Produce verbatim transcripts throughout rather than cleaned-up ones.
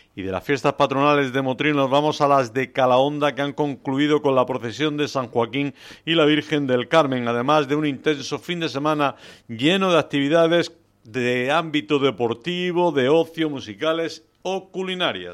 Y de las fiestas patronales de Motril nos vamos a las de Calahonda, que han concluido con la procesión de San Joaquín y la Virgen del Carmen, además de un intenso fin de semana lleno de actividades de ámbito deportivo, de ocio, musicales o culinarias.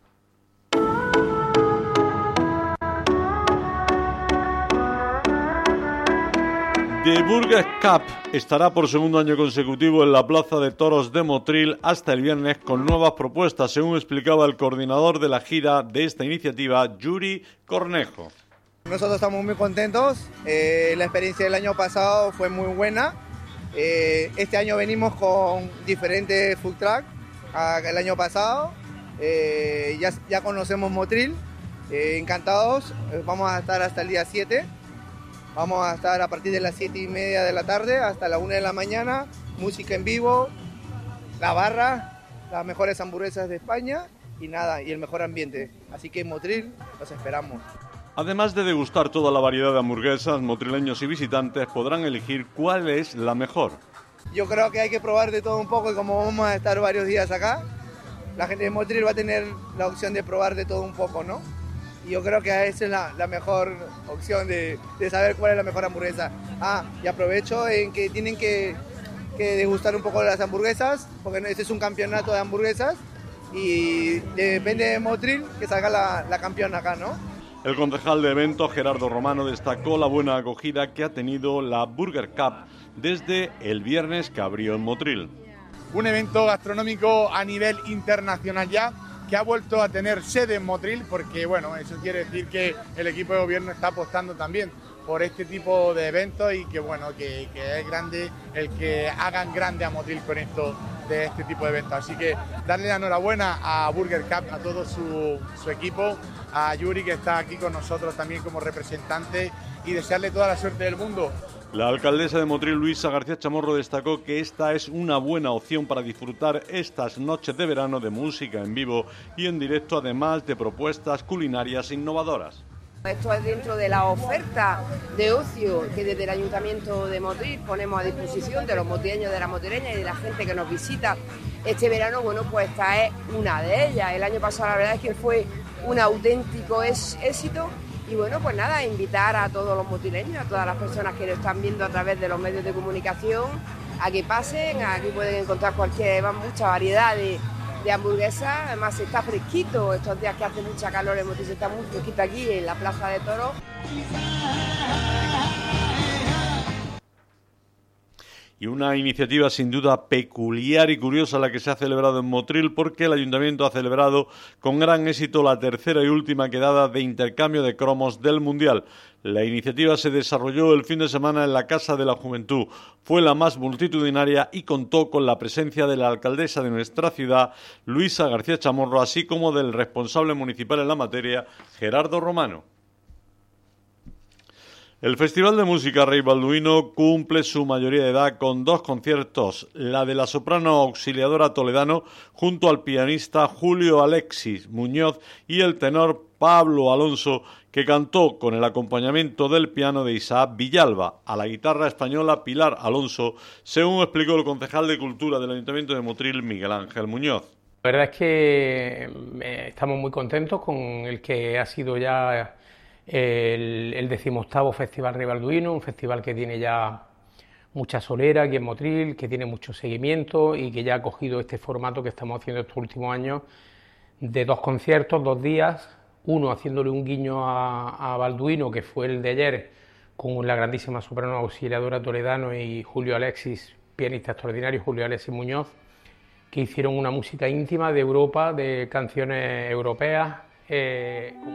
The Burgers Cup estará por segundo año consecutivo en la Plaza de Toros de Motril hasta el viernes con nuevas propuestas, según explicaba el coordinador de la gira de esta iniciativa, Yuri Cornejo. Nosotros estamos muy contentos, eh, la experiencia del año pasado fue muy buena, eh, este año venimos con diferentes food trucks el año pasado, eh, ya, ya conocemos Motril, eh, encantados, eh, vamos a estar hasta el día siete. Vamos a estar a partir de las siete y media de la tarde hasta la una de la mañana, música en vivo, la barra, las mejores hamburguesas de España y nada, y el mejor ambiente. Así que en Motril los esperamos. Además de degustar toda la variedad de hamburguesas, motrileños y visitantes podrán elegir cuál es la mejor. Yo creo que hay que probar de todo un poco y como vamos a estar varios días acá, la gente de Motril va a tener la opción de probar de todo un poco, ¿no? Y yo creo que esa es la, la mejor opción de, de saber cuál es la mejor hamburguesa. Ah, y aprovecho en que tienen que, que degustar un poco de las hamburguesas, porque este es un campeonato de hamburguesas y depende de Motril que salga la, la campeona acá, ¿no? El concejal de eventos, Gerardo Romano, destacó la buena acogida que ha tenido la Burger Cup desde el viernes que abrió en Motril. Un evento gastronómico a nivel internacional ya, que ha vuelto a tener sede en Motril, porque bueno, eso quiere decir que el equipo de gobierno está apostando también por este tipo de eventos y que bueno, que, que es grande el que hagan grande a Motril con esto de este tipo de eventos. Así que darle la enhorabuena a Burger Cup, a todo su, su equipo, a Yuri que está aquí con nosotros también como representante y desearle toda la suerte del mundo. La alcaldesa de Motril, Luisa García Chamorro, destacó que esta es una buena opción para disfrutar estas noches de verano de música en vivo y en directo, además de propuestas culinarias innovadoras. Esto es dentro de la oferta de ocio que desde el Ayuntamiento de Motril ponemos a disposición de los motrileños, de las motrileñas y de la gente que nos visita este verano. Bueno, pues esta es una de ellas. El año pasado la verdad es que fue un auténtico éxito. Y bueno, pues nada, invitar a todos los motrileños, a todas las personas que lo están viendo a través de los medios de comunicación, a que pasen. Aquí pueden encontrar cualquier, mucha variedad de, de hamburguesas. Además está fresquito, estos días que hace mucha calor en Motril está muy fresquito aquí en la Plaza de Toros. Y una iniciativa sin duda peculiar y curiosa la que se ha celebrado en Motril, porque el Ayuntamiento ha celebrado con gran éxito la tercera y última quedada de intercambio de cromos del Mundial. La iniciativa se desarrolló el fin de semana en la Casa de la Juventud. Fue la más multitudinaria y contó con la presencia de la alcaldesa de nuestra ciudad, Luisa García Chamorro, así como del responsable municipal en la materia, Gerardo Romano. El Festival de Música Rey Balduino cumple su mayoría de edad con dos conciertos, la de la soprano auxiliadora Toledano junto al pianista Julio Alexis Muñoz y el tenor Pablo Alonso, que cantó con el acompañamiento del piano de Isaac Villalba, a la guitarra española Pilar Alonso, según explicó el concejal de Cultura del Ayuntamiento de Motril, Miguel Ángel Muñoz. La verdad es que eh, estamos muy contentos con el que ha sido ya el, el decimoctavo Festival Rey Balduino, un festival que tiene ya mucha solera aquí en Motril, que tiene mucho seguimiento y que ya ha cogido este formato que estamos haciendo estos últimos años de dos conciertos, dos días, uno haciéndole un guiño a, a Balduino, que fue el de ayer, con la grandísima soprano auxiliadora Toledano y Julio Alexis, pianista extraordinario, Julio Alexis Muñoz, que hicieron una música íntima de Europa, de canciones europeas. Eh,